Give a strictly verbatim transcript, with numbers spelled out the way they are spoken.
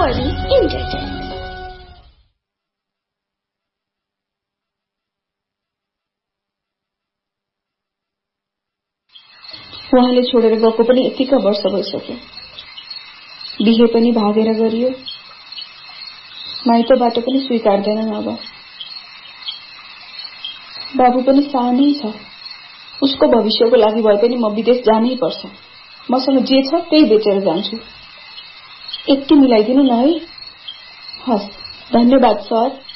बढी इन्टरटेनमेन्ट। उहाँले छोडेर गएको पनि यतिका वर्ष भइसक्यो। बिहे पनि भागेर गरियो, माइतबाट पनि स्वीकार्दैनन्। अब बाबु पनि सानै छ, उसको भविष्यको लागि भए पनि म विदेश जानै पर्छ। मसँग जे छ त्यही बेचेर जान्छु। यति मिलाइदिनु न है। हस्, धन्यवाद सर।